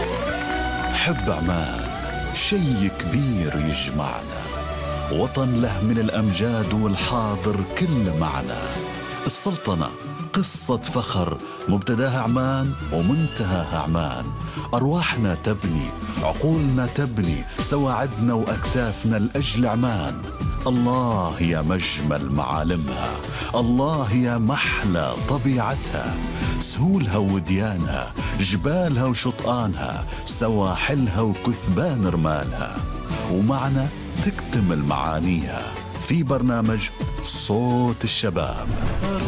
حب عمان شي كبير يجمعنا، وطن له من الأمجاد والحاضر كل معنى. السلطنة قصة فخر، مبتداها عمان ومنتهاها عمان. أرواحنا تبني، عقولنا تبني، سواعدنا وأكتافنا لأجل عمان. الله يا مجمل معالمها، الله يا محلى طبيعتها، سهولها وديانها، جبالها وشطآنها، سواحلها وكثبان رمالها. ومعنا تكتمل معانيها في برنامج صوت الشباب.